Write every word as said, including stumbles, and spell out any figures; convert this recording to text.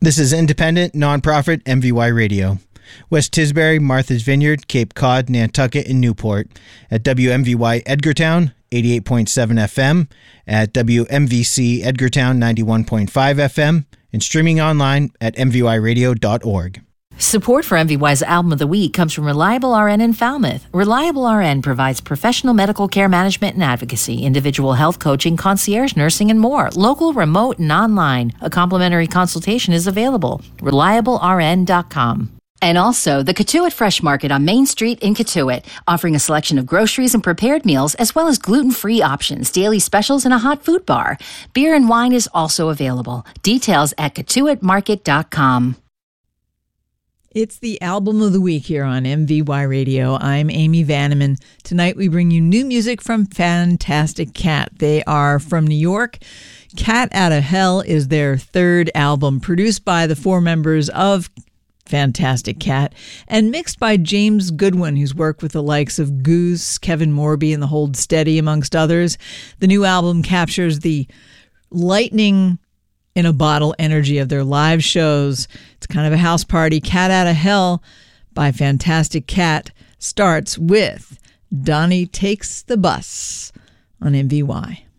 This is independent, nonprofit M V Y Radio. West Tisbury, Martha's Vineyard, Cape Cod, Nantucket, and Newport. At W M V Y Edgartown, eighty-eight point seven F M. At W M V C Edgartown, ninety-one point five F M. And streaming online at m v y radio dot org. Support for M V Y's Album of the Week comes from Reliable R N in Falmouth. Reliable R N provides professional medical care management and advocacy, individual health coaching, concierge nursing, and more. Local, remote, and online. A complimentary consultation is available. reliable r n dot com. And also, the Katuitt Fresh Market on Main Street in Katuitt, offering a selection of groceries and prepared meals, as well as gluten-free options, daily specials, and a hot food bar. Beer and wine is also available. Details at katuitt market dot com. It's the Album of the Week here on M V Y Radio. I'm Amy Vanneman. Tonight we bring you new music from Fantastic Cat. They are from New York. Cat Outta Hell is their third album, produced by the four members of Fantastic Cat and mixed by James Goodwin, who's worked with the likes of Goose, Kevin Morby, and the Hold Steady, amongst others. The new album captures the lightning in a bottle energy of their live shows. It's kind of a house party. Cat Outta Hell by Fantastic Cat starts with Donnie Takes the Bus on M V Y.